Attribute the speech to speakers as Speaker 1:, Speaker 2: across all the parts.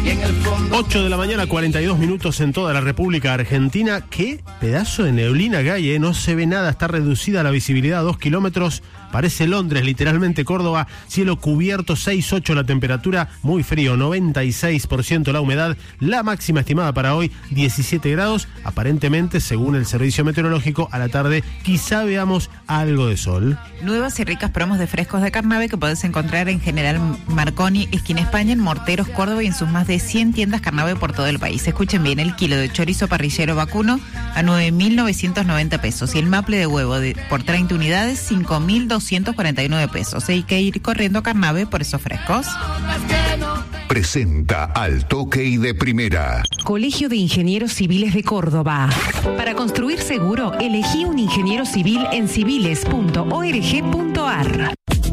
Speaker 1: 8 de la mañana, 42 minutos en toda la República Argentina. ¿Qué pedazo de neblina que hay, No se ve nada, está reducida la visibilidad a 2 kilómetros. Parece Londres, literalmente Córdoba. Cielo cubierto, 6,8 la temperatura, muy frío, 96% la humedad. La máxima estimada para hoy, 17 grados. Aparentemente, según el servicio meteorológico, a la tarde quizá veamos algo de sol.
Speaker 2: Nuevas y ricas promos de frescos de Carnave que podés encontrar en General Marconi, esquina España, en Morteros, Córdoba y en sus más de 100 tiendas Carnave por todo el país. Escuchen bien, el kilo de chorizo parrillero vacuno a 9.990 pesos y el maple de huevo por 30 unidades, 5.249 pesos. Hay que ir corriendo a Carnave por esos frescos.
Speaker 3: Presenta Al Toque y de Primera.
Speaker 4: Colegio de Ingenieros Civiles de Córdoba. Para construir seguro, elegí un ingeniero civil en civiles.org.ar.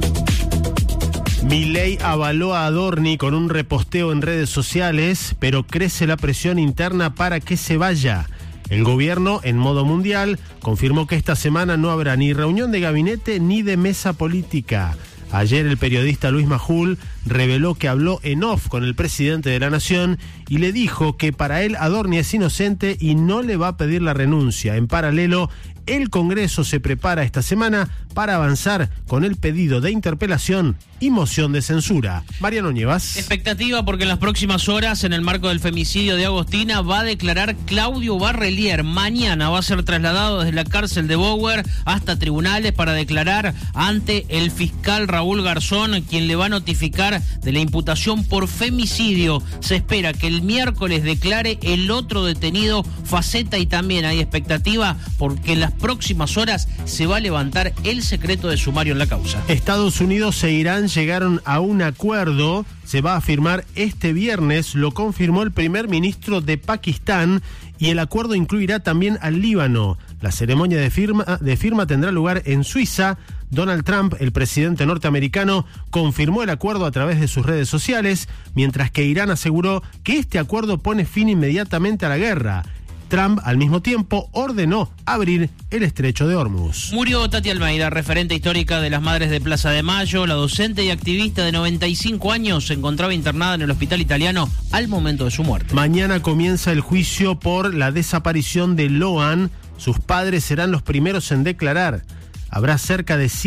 Speaker 1: Milei avaló a Adorni con un reposteo en redes sociales, pero crece la presión interna para que se vaya. El gobierno, en modo mundial, confirmó que esta semana no habrá ni reunión de gabinete ni de mesa política. Ayer el periodista Luis Majul reveló que habló en off con el presidente de la Nación y le dijo que para él Adorni es inocente y no le va a pedir la renuncia. En paralelo, el Congreso se prepara esta semana para avanzar con el pedido de interpelación y moción de censura. Mariano Nievas.
Speaker 5: Expectativa porque en las próximas horas, en el marco del femicidio de Agostina, va a declarar Claudio Barrelier. Mañana va a ser trasladado desde la cárcel de Bower hasta tribunales para declarar ante el fiscal Raúl Garzón, quien le va a notificar de la imputación por femicidio. Se espera que el miércoles declare el otro detenido, Faceta, y también hay expectativa porque en las próximas horas se va a levantar el secreto de sumario en la causa.
Speaker 1: Estados Unidos e Irán llegaron a un acuerdo, se va a firmar este viernes, lo confirmó el primer ministro de Pakistán, y el acuerdo incluirá también al Líbano. La ceremonia de firma tendrá lugar en Suiza. Donald Trump, el presidente norteamericano, confirmó el acuerdo a través de sus redes sociales, mientras que Irán aseguró que este acuerdo pone fin inmediatamente a la guerra. Trump, al mismo tiempo, ordenó abrir el estrecho de Hormuz.
Speaker 5: Murió Tati Almeida, referente histórica de las Madres de Plaza de Mayo. La docente y activista de 95 años se encontraba internada en el hospital italiano al momento de su muerte.
Speaker 1: Mañana comienza el juicio por la desaparición de Loan. Sus padres serán los primeros en declarar. Habrá cerca de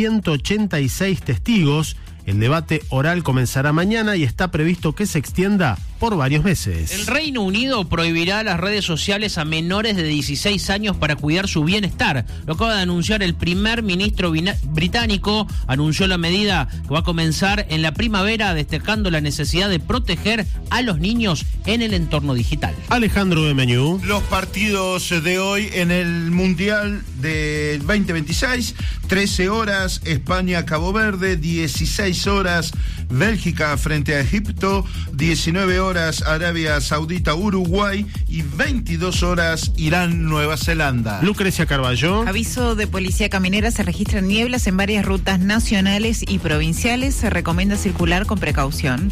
Speaker 1: 186 testigos. El debate oral comenzará mañana y está previsto que se extienda por varios meses.
Speaker 5: El Reino Unido prohibirá las redes sociales a menores de 16 años para cuidar su bienestar. Lo acaba de anunciar el primer ministro británico. Anunció la medida que va a comenzar en la primavera, destacando la necesidad de proteger a los niños en el entorno digital.
Speaker 1: Alejandro de Meñú.
Speaker 6: Los partidos de hoy en el Mundial de 2026, 13 horas España-Cabo Verde, 16 horas Bélgica frente a Egipto, 19 horas Arabia Saudita-Uruguay y 22 horas Irán-Nueva Zelanda.
Speaker 1: Lucrecia Carballo.
Speaker 2: Aviso de policía caminera, se registran nieblas en varias rutas nacionales y provinciales. Se recomienda circular con precaución.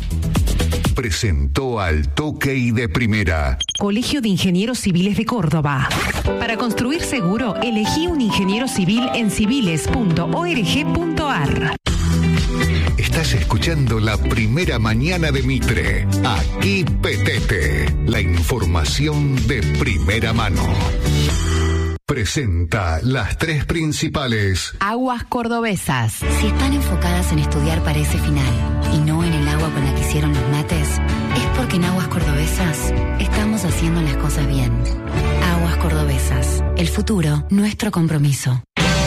Speaker 3: Presentó Al Toque y de Primera.
Speaker 4: Colegio de Ingenieros Civiles de Córdoba. Para construir seguro, elegí un ingeniero civil en civiles.org.ar.
Speaker 3: Estás escuchando La Primera Mañana de Mitre. Aquí Petete, la información de primera mano. Presenta las tres principales.
Speaker 4: Aguas cordobesas.
Speaker 7: Si están enfocadas en estudiar para ese final y no en el agua con la que hicieron los mates, es porque en Aguas Cordobesas estamos haciendo las cosas bien. Aguas Cordobesas. El futuro, nuestro compromiso.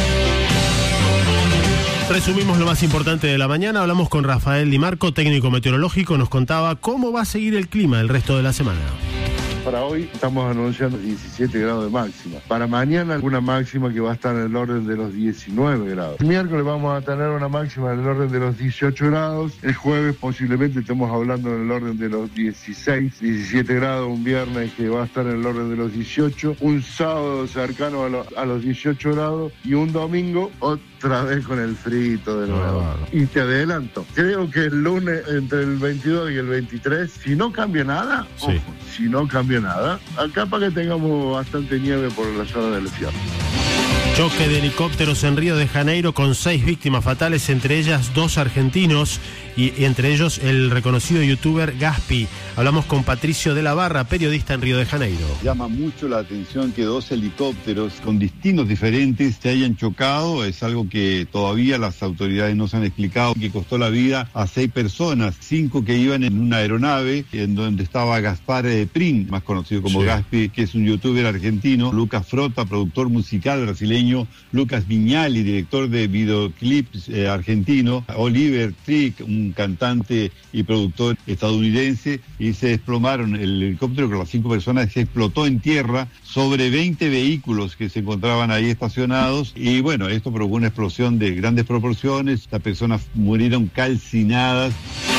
Speaker 1: Resumimos lo más importante de la mañana. Hablamos con Rafael Di Marco, técnico meteorológico. Nos contaba cómo va a seguir el clima el resto de la semana.
Speaker 8: Para hoy estamos anunciando 17 grados de máxima. Para mañana una máxima que va a estar en el orden de los 19 grados. El miércoles vamos a tener una máxima en el orden de los 18 grados. El jueves posiblemente estemos hablando en el orden de los 16, 17 grados. Un viernes que va a estar en el orden de los 18. Un sábado cercano a los 18 grados. Y un domingo otra vez con el frito de nuevo. Y te adelanto, creo que el lunes entre el 22 y el 23, si no cambia nada,
Speaker 1: sí.
Speaker 8: Ojo, si no cambia nada, acá para que tengamos bastante nieve por la zona del infierno.
Speaker 1: Choque de helicópteros en Río de Janeiro con 6 víctimas fatales, entre ellas 2 argentinos y entre ellos el reconocido youtuber Gaspi. Hablamos con Patricio de la Barra, periodista en Río de Janeiro.
Speaker 9: Llama mucho la atención que 2 helicópteros con destinos diferentes se hayan chocado. Es algo que todavía las autoridades no se han explicado, que costó la vida a 6 personas, 5 que iban en una aeronave en donde estaba Gaspar Prin, más conocido como Gaspi, que es un youtuber argentino, Lucas Frota, productor musical brasileño, Lucas Viñali, director de videoclips argentino, Oliver Trick, un cantante y productor estadounidense, y se desplomaron. El helicóptero con las 5 personas se explotó en tierra sobre 20 vehículos que se encontraban ahí estacionados, y bueno, esto provocó una explosión de grandes proporciones. Las personas murieron calcinadas.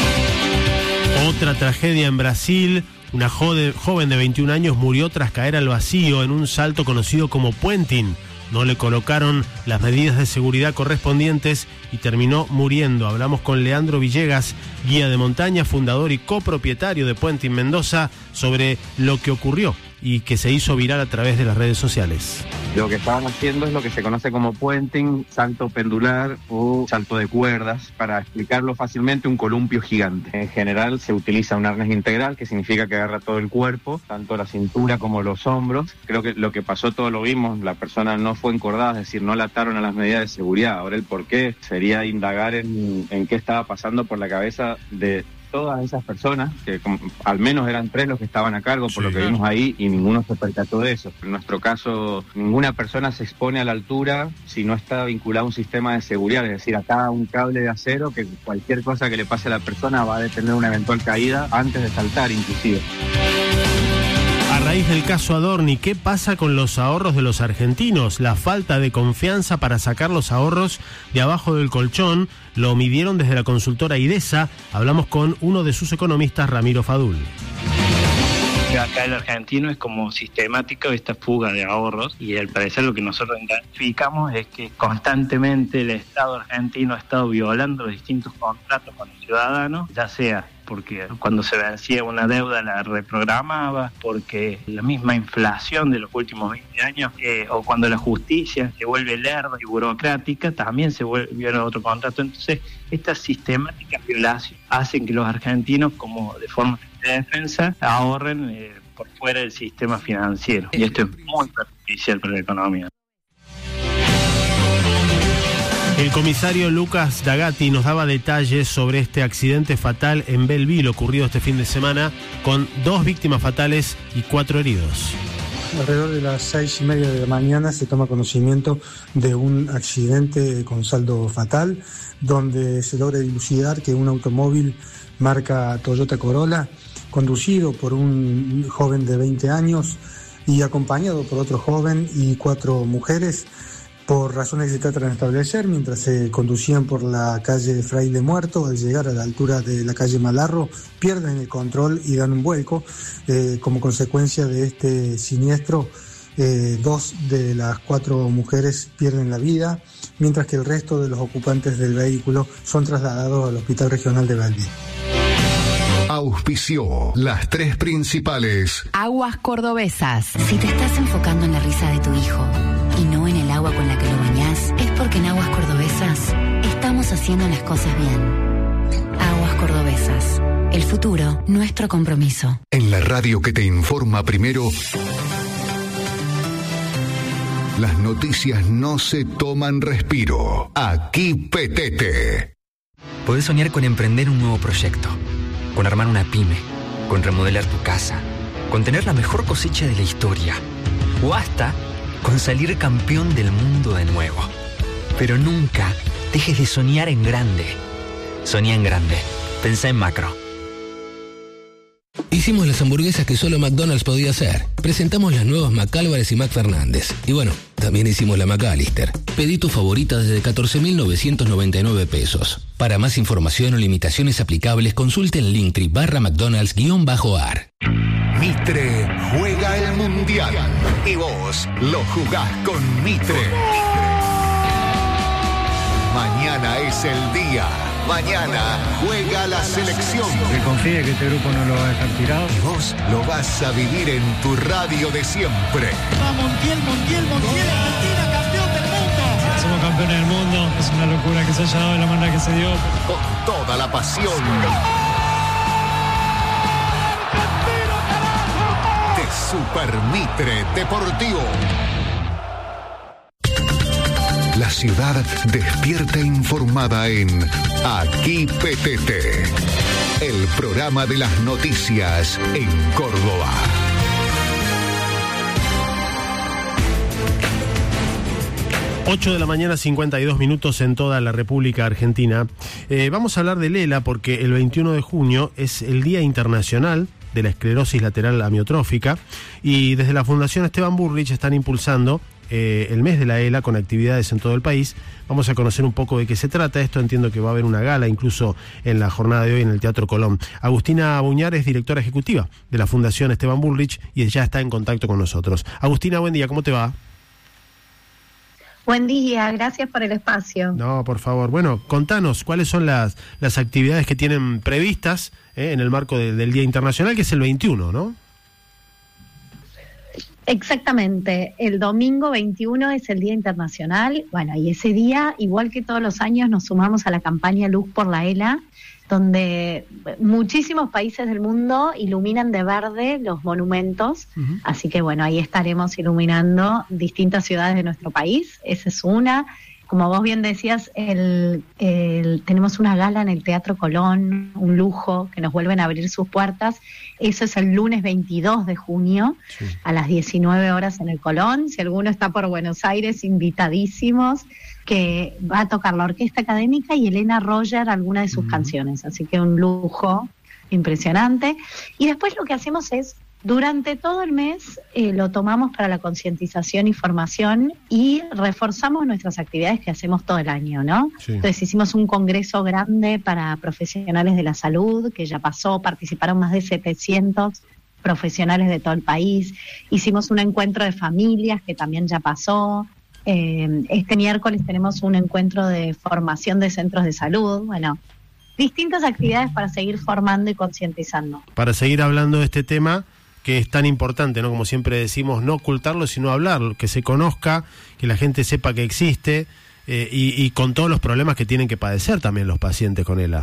Speaker 1: Otra tragedia en Brasil. Una joven de 21 años murió tras caer al vacío en un salto conocido como puenting. No le colocaron las medidas de seguridad correspondientes y terminó muriendo. Hablamos con Leandro Villegas, guía de montaña, fundador y copropietario de Puenting Mendoza, sobre lo que ocurrió y que se hizo viral a través de las redes sociales.
Speaker 10: Lo que estaban haciendo es lo que se conoce como puenting, salto pendular o salto de cuerdas. Para explicarlo fácilmente, un columpio gigante. En general se utiliza un arnés integral, que significa que agarra todo el cuerpo, tanto la cintura como los hombros. Creo que lo que pasó todos lo vimos, la persona no fue encordada, es decir, no la ataron a las medidas de seguridad. Ahora el porqué sería indagar en qué estaba pasando por la cabeza de todas esas personas, que al menos eran 3 los que estaban a cargo, por lo que vimos ahí, y ninguno se percató de eso. En nuestro caso, ninguna persona se expone a la altura si no está vinculado a un sistema de seguridad, es decir, acá un cable de acero que cualquier cosa que le pase a la persona va a detener una eventual caída antes de saltar, inclusive.
Speaker 1: A raíz del caso Adorni, ¿qué pasa con los ahorros de los argentinos? La falta de confianza para sacar los ahorros de abajo del colchón lo midieron desde la consultora IDESA. Hablamos con uno de sus economistas, Ramiro Fadul.
Speaker 11: Acá el argentino es como sistemática esta fuga de ahorros, y al parecer lo que nosotros identificamos es que constantemente el Estado argentino ha estado violando los distintos contratos con los ciudadanos, ya sea porque cuando se vencía una deuda la reprogramaba, porque la misma inflación de los últimos 20 años, o cuando la justicia se vuelve lerda y burocrática, también se viola otro contrato. Entonces, estas sistemáticas violaciones hacen que los argentinos, como de forma de defensa, ahorren por fuera del sistema financiero. Y esto es muy perjudicial para la economía.
Speaker 1: El comisario Lucas Dagatti nos daba detalles sobre este accidente fatal en Belleville ocurrido este fin de semana, con 2 víctimas fatales y 4 heridos.
Speaker 12: Alrededor de las 6:30 de la mañana se toma conocimiento de un accidente con saldo fatal, donde se logra dilucidar que un automóvil marca Toyota Corolla, conducido por un joven de 20 años y acompañado por otro joven y 4 mujeres, por razones que se tratan de establecer, mientras se conducían por la calle Fraile Muerto, al llegar a la altura de la calle Malarro, pierden el control y dan un vuelco. Como consecuencia de este siniestro, 2 de las 4 mujeres pierden la vida, mientras que el resto de los ocupantes del vehículo son trasladados al Hospital Regional de Belleville.
Speaker 3: Auspició las 3 principales.
Speaker 4: Aguas Cordobesas.
Speaker 7: Si te estás enfocando en la risa de tu hijo y no en el agua con la que lo bañás, es porque en Aguas Cordobesas estamos haciendo las cosas bien. Aguas Cordobesas. El futuro, nuestro compromiso.
Speaker 3: En la radio que te informa primero, las noticias no se toman respiro. Aquí Petete.
Speaker 13: Podés soñar con emprender un nuevo proyecto, con armar una pyme, con remodelar tu casa, con tener la mejor cosecha de la historia, o hasta con salir campeón del mundo de nuevo. Pero nunca dejes de soñar en grande. Soñá en grande. Pensá en macro.
Speaker 14: Hicimos las hamburguesas que solo McDonald's podía hacer. Presentamos las nuevas McAlvarez y McFernández. Y bueno, también hicimos la McAllister. Pedí tu favorita desde 14.999 pesos. Para más información o limitaciones aplicables, consulte el Linktree/McDonald's_AR.
Speaker 3: Mitre juega el Mundial y vos lo jugás con Mitre. Mañana es el día. Mañana juega la selección.
Speaker 15: Que confíe que este grupo no lo va a dejar tirado.
Speaker 3: Y vos lo vas a vivir en tu radio de siempre.
Speaker 16: Va Montiel, Argentina, campeón del mundo.
Speaker 15: somos campeones del mundo, es una locura que se haya dado de la manera que se dio.
Speaker 3: Con toda la pasión de Super Mitre Deportivo. La ciudad despierta informada en Aquí PTT, el programa de las noticias en Córdoba.
Speaker 1: Ocho de la mañana, 52 minutos en toda la República Argentina. Vamos a hablar de Lela porque el 21 de junio es el Día Internacional de la Esclerosis Lateral Amiotrófica y desde la Fundación Esteban Bullrich están impulsando el mes de la ELA con actividades en todo el país. Vamos a conocer un poco de qué se trata esto. Entiendo que va a haber una gala incluso en la jornada de hoy en el Teatro Colón. Agustina Buñar es directora ejecutiva de la Fundación Esteban Bullrich y ya está en contacto con nosotros. Agustina, buen día, ¿cómo te va?
Speaker 16: Buen día, gracias por el espacio.
Speaker 1: No, por favor. Bueno, contanos, ¿cuáles son las actividades que tienen previstas en el marco del Día Internacional, que es el 21, ¿no?
Speaker 16: Exactamente, el domingo 21 es el Día Internacional, bueno, y ese día, igual que todos los años, nos sumamos a la campaña Luz por la ELA, donde muchísimos países del mundo iluminan de verde los monumentos, así que bueno, ahí estaremos iluminando distintas ciudades de nuestro país, esa es una. Como vos bien decías, tenemos una gala en el Teatro Colón, un lujo, que nos vuelven a abrir sus puertas. Eso es el lunes 22 de junio, a las 19 horas en el Colón. Si alguno está por Buenos Aires, invitadísimos, que va a tocar la Orquesta Académica y Elena Roger alguna de sus canciones. Así que un lujo impresionante. Y después lo que hacemos es, durante todo el mes lo tomamos para la concientización y formación y reforzamos nuestras actividades que hacemos todo el año, ¿no? Sí. Entonces hicimos un congreso grande para profesionales de la salud, que ya pasó, participaron más de 700 profesionales de todo el país. Hicimos un encuentro de familias que también ya pasó. Este miércoles tenemos un encuentro de formación de centros de salud, bueno, distintas actividades para seguir formando y concientizando.
Speaker 1: Para seguir hablando de este tema que es tan importante, ¿no? Como siempre decimos, no ocultarlo, sino hablarlo, que se conozca, que la gente sepa que existe y con todos los problemas que tienen que padecer también los pacientes con ELA.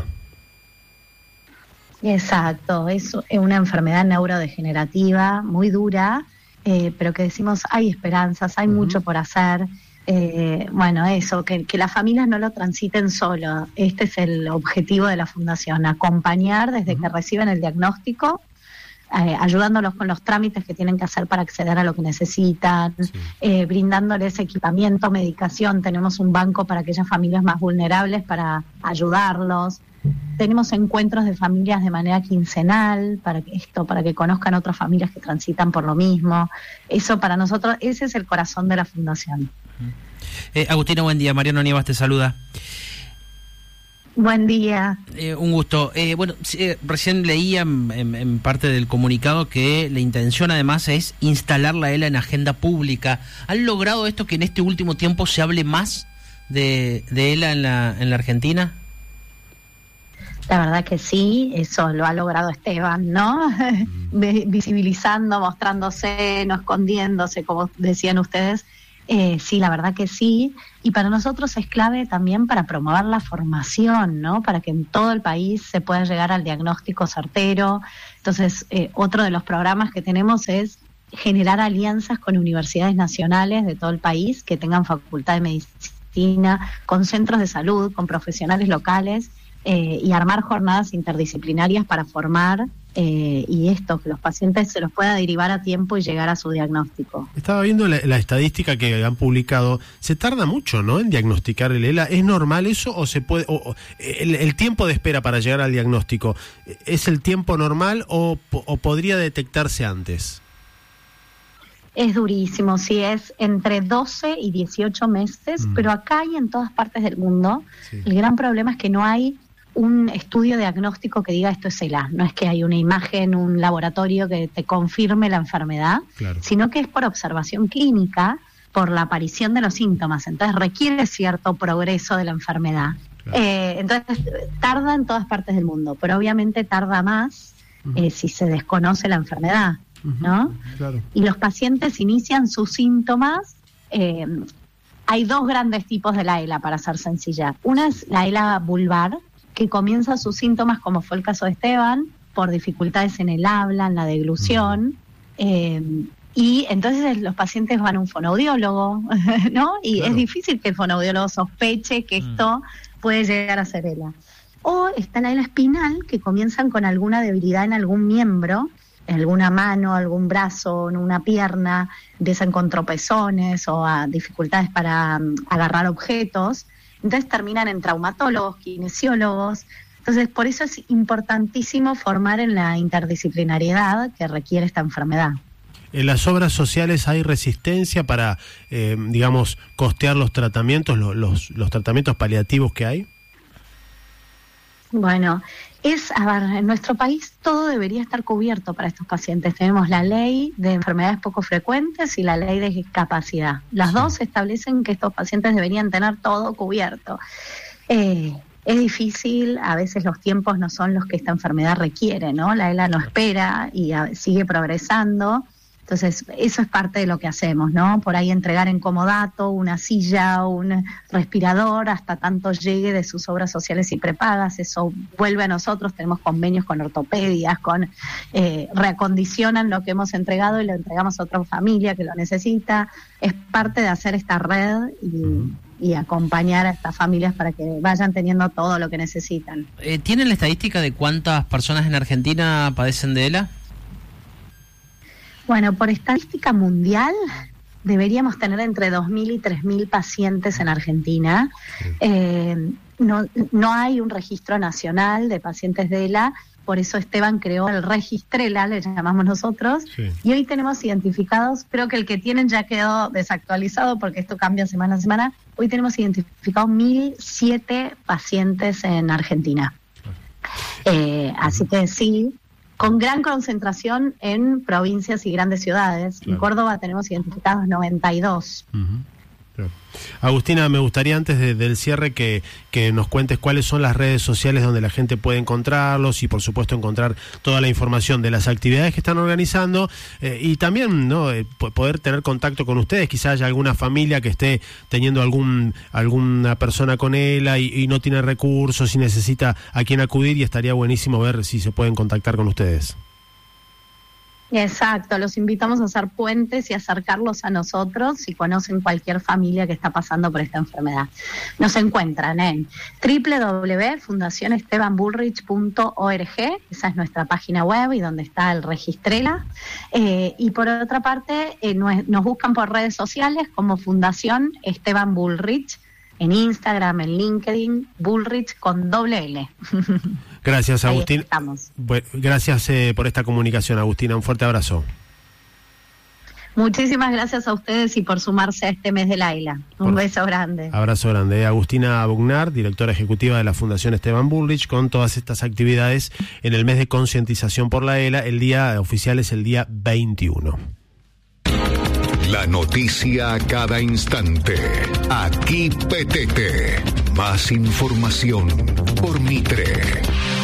Speaker 16: Exacto, es una enfermedad neurodegenerativa muy dura, pero que decimos hay esperanzas, hay mucho por hacer. Bueno, eso, que las familias no lo transiten solo. Este es el objetivo de la Fundación, acompañar desde que reciben el diagnóstico, ayudándolos con los trámites que tienen que hacer para acceder a lo que necesitan, brindándoles equipamiento, medicación. Tenemos un banco para aquellas familias más vulnerables para ayudarlos. Tenemos encuentros de familias de manera quincenal para que conozcan otras familias que transitan por lo mismo. Eso para nosotros, ese es el corazón de la Fundación.
Speaker 5: Agustina, buen día. Mariano Nievas te saluda.
Speaker 16: Buen día.
Speaker 5: Un gusto. Bueno, recién leía en parte del comunicado que la intención además es instalar la ELA en agenda pública. ¿Han logrado esto que en este último tiempo se hable más de ELA en la Argentina?
Speaker 16: La verdad que sí, eso lo ha logrado Esteban, ¿no? Visibilizando, mostrándose, no escondiéndose, como decían ustedes. Sí, la verdad que sí, y para nosotros es clave también para promover la formación, ¿no? Para que en todo el país se pueda llegar al diagnóstico certero. Entonces, otro de los programas que tenemos es generar alianzas con universidades nacionales de todo el país que tengan facultad de medicina, con centros de salud, con profesionales locales, y armar jornadas interdisciplinarias para formar y que los pacientes se los pueda derivar a tiempo y llegar a su diagnóstico.
Speaker 1: Estaba viendo la estadística que han publicado. Se tarda mucho, ¿no?, en diagnosticar el ELA. ¿Es normal eso o se puede el tiempo de espera para llegar al diagnóstico es el tiempo normal o podría detectarse antes?
Speaker 16: Es durísimo, sí, es entre 12 y 18 meses, pero acá y en todas partes del mundo. Sí. El gran problema es que no hay un estudio diagnóstico que diga esto es ELA, no es que hay una imagen, un laboratorio que te confirme la enfermedad, claro, sino que es por observación clínica, por la aparición de los síntomas, entonces requiere cierto progreso de la enfermedad. Claro. Entonces tarda en todas partes del mundo, pero obviamente tarda más si se desconoce la enfermedad, ¿no? Claro. Y los pacientes inician sus síntomas hay dos grandes tipos de la ELA, para ser sencilla. Una es la ELA vulvar, que comienza sus síntomas, como fue el caso de Esteban, por dificultades en el habla, en la deglución, y entonces los pacientes van a un fonoaudiólogo, ¿no? Y claro, es difícil que el fonoaudiólogo sospeche que esto puede llegar a ser ELA. O está la ELA espinal, que comienzan con alguna debilidad en algún miembro, en alguna mano, algún brazo, en una pierna, empiezan con tropezones o a dificultades para agarrar objetos. Entonces terminan en traumatólogos, kinesiólogos. Entonces, por eso es importantísimo formar en la interdisciplinariedad que requiere esta enfermedad.
Speaker 1: ¿En las obras sociales hay resistencia para, digamos, costear los tratamientos, los tratamientos paliativos que hay?
Speaker 16: Bueno, en nuestro país todo debería estar cubierto para estos pacientes. Tenemos la ley de enfermedades poco frecuentes y la ley de discapacidad. Las dos establecen que estos pacientes deberían tener todo cubierto. Es difícil, a veces los tiempos no son los que esta enfermedad requiere, ¿no? La ELA no espera y sigue progresando. Entonces, eso es parte de lo que hacemos, ¿no? Por ahí entregar en comodato una silla, un respirador, hasta tanto llegue de sus obras sociales y prepagas. Eso vuelve a nosotros, tenemos convenios con ortopedias, reacondicionan lo que hemos entregado y lo entregamos a otra familia que lo necesita. Es parte de hacer esta red y acompañar a estas familias para que vayan teniendo todo lo que necesitan.
Speaker 5: ¿Tienen la estadística de cuántas personas en Argentina padecen de ELA?
Speaker 16: Bueno, por estadística mundial deberíamos tener entre 2.000 y 3.000 pacientes en Argentina. No hay un registro nacional de pacientes de ELA, por eso Esteban creó el Registrela, le llamamos nosotros, y hoy tenemos identificados, creo que el que tienen ya quedó desactualizado porque esto cambia semana a semana, hoy tenemos identificados 1.007 pacientes en Argentina. Así que sí, con gran concentración en provincias y grandes ciudades. Claro. En Córdoba tenemos identificados 92.
Speaker 1: Claro. Agustina, me gustaría antes del cierre que nos cuentes cuáles son las redes sociales donde la gente puede encontrarlos y por supuesto encontrar toda la información de las actividades que están organizando y también, ¿no?, poder tener contacto con ustedes. Quizá haya alguna familia que esté teniendo alguna persona con ELA y no tiene recursos y necesita a quién acudir, y estaría buenísimo ver si se pueden contactar con ustedes.
Speaker 16: Exacto, los invitamos a hacer puentes y acercarlos a nosotros si conocen cualquier familia que está pasando por esta enfermedad. Nos encuentran en www.fundacionestebanbullrich.org, esa es nuestra página web y donde está el Registrela. Y por otra parte, nos buscan por redes sociales como Fundación Esteban Bullrich, en Instagram, en LinkedIn, Bullrich con doble L.
Speaker 1: Gracias, Agustín.
Speaker 16: Estamos.
Speaker 1: Bueno, gracias por esta comunicación, Agustina. Un fuerte abrazo.
Speaker 16: Muchísimas gracias a ustedes y por sumarse a este mes de la ELA. Un beso grande.
Speaker 1: Abrazo grande. Agustina Bugnar, directora ejecutiva de la Fundación Esteban Bullrich, con todas estas actividades en el mes de concientización por la ELA. El día oficial es el día 21.
Speaker 3: La noticia a cada instante. Aquí PTT. Más información por Mitre.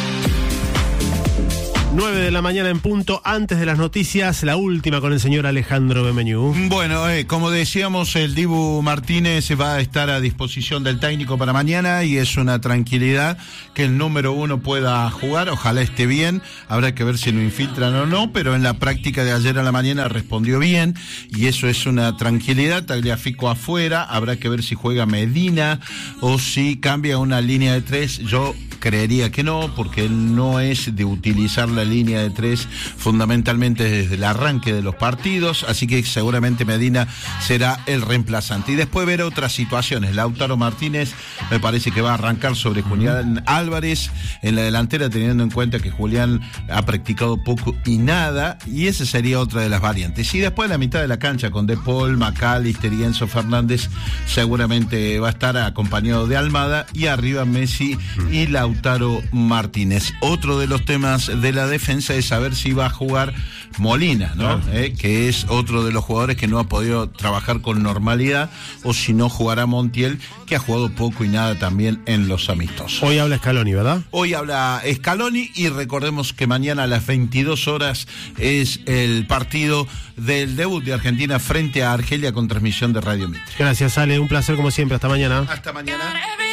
Speaker 1: 9 de la mañana en punto. Antes de las noticias, la última con el señor Alejandro Bemeñú.
Speaker 6: Bueno, como decíamos, el Dibu Martínez va a estar a disposición del técnico para mañana y es una tranquilidad que el número 1 pueda jugar. Ojalá esté bien, habrá que ver si lo infiltran o no, pero en la práctica de ayer a la mañana respondió bien y eso es una tranquilidad. Tagliafico afuera, habrá que ver si juega Medina o si cambia una línea de 3. Yo creería que no, porque él no es de utilizar la línea de 3 fundamentalmente desde el arranque de los partidos, así que seguramente Medina será el reemplazante. Y después ver otras situaciones. Lautaro Martínez me parece que va a arrancar sobre Julián Álvarez en la delantera, teniendo en cuenta que Julián ha practicado poco y nada, y esa sería otra de las variantes. Y después la mitad de la cancha con De Paul, McAllister y Enzo Fernández seguramente va a estar acompañado de Almada, y arriba Messi y Lautaro Martínez. Otro de los temas de la defensa es saber si va a jugar Molina, ¿no?
Speaker 1: Claro.
Speaker 6: Que es otro de los jugadores que no ha podido trabajar con normalidad, o si no jugará Montiel, que ha jugado poco y nada también en los amistosos.
Speaker 1: Hoy habla Scaloni, ¿verdad?
Speaker 6: Hoy habla Scaloni y recordemos que mañana a las 22 horas es el partido del debut de Argentina frente a Argelia con transmisión de Radio Mitre.
Speaker 1: Gracias, Ale, un placer como siempre, hasta mañana.
Speaker 6: Hasta mañana.